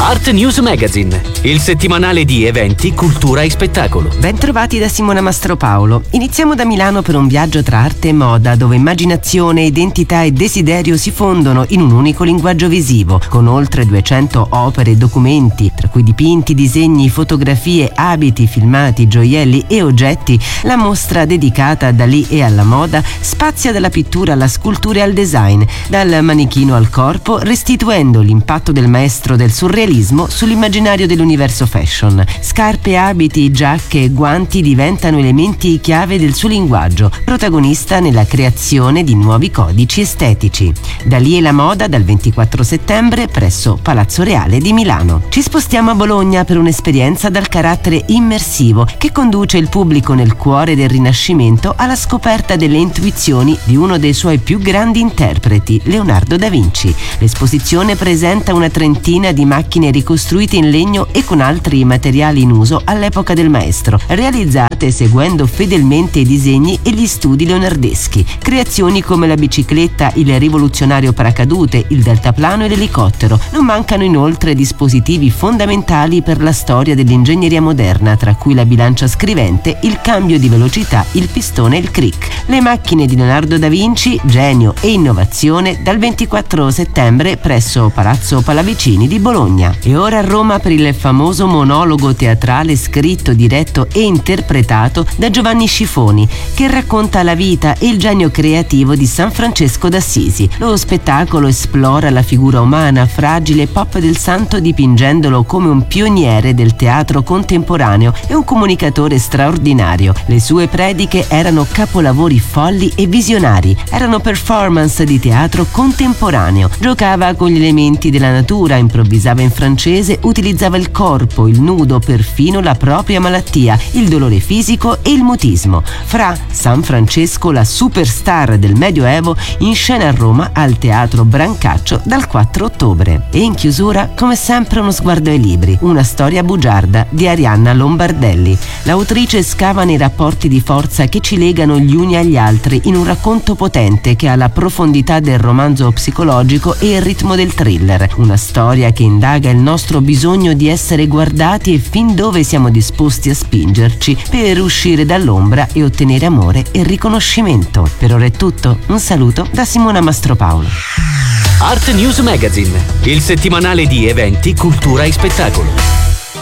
Art News Magazine, il settimanale di eventi, cultura e spettacolo. Bentrovati da Simona Mastropaolo. Iniziamo da Milano per un viaggio tra arte e moda, dove immaginazione, identità e desiderio si fondono in un unico linguaggio visivo, con oltre 200 opere e documenti, tra cui dipinti, disegni, fotografie, abiti, filmati, gioielli e oggetti. La mostra dedicata a Dalì e alla moda spazia dalla pittura alla scultura e al design, dal manichino al corpo, restituendo l'impatto del maestro del surrealismo sull'immaginario dell'universo fashion. Scarpe, abiti, giacche e guanti diventano elementi chiave del suo linguaggio, protagonista nella creazione di nuovi codici estetici. Dalì e la moda dal 24 settembre presso Palazzo Reale di Milano. Ci spostiamo a Bologna per un'esperienza dal carattere immersivo che conduce il pubblico nel cuore del Rinascimento alla scoperta delle intuizioni di uno dei suoi più grandi interpreti, Leonardo da Vinci. L'esposizione presenta una trentina di macchine ricostruite in legno e con altri materiali in uso all'epoca del maestro, realizzate seguendo fedelmente i disegni e gli studi leonardeschi. Creazioni come la bicicletta, il rivoluzionario paracadute, il deltaplano e l'elicottero. Non mancano inoltre dispositivi fondamentali per la storia dell'ingegneria moderna, tra cui la bilancia scrivente, il cambio di velocità, il pistone e il crick. Le macchine di Leonardo da Vinci, genio e innovazione, dal 24 settembre presso Palazzo Pallavicini di Bologna. E ora a Roma per il famoso monologo teatrale scritto, diretto e interpretato da Giovanni Scifoni, che racconta la vita e il genio creativo di San Francesco d'Assisi. Lo spettacolo esplora la figura umana, fragile e pop del santo, dipingendolo come un pioniere del teatro contemporaneo e un comunicatore straordinario. Le sue prediche erano capolavori folli e visionari, erano performance di teatro contemporaneo. Giocava con gli elementi della natura, improvvisava in francese, utilizzava il corpo, il nudo, perfino la propria malattia, il dolore fisico e il mutismo. Fra San Francesco, la superstar del Medioevo, in scena a Roma al Teatro Brancaccio dal 4 ottobre. E in chiusura, come sempre, uno sguardo ai libri, una storia bugiarda di Arianna Lombardelli. L'autrice scava nei rapporti di forza che ci legano gli uni agli altri in un racconto potente che ha la profondità del romanzo psicologico e il ritmo del thriller. Una storia che indaga il nostro bisogno di essere guardati e fin dove siamo disposti a spingerci per uscire dall'ombra e ottenere amore e riconoscimento. Per ora è tutto, un saluto da Simona Mastropaolo. Art News Magazine, il settimanale di eventi, cultura e spettacolo.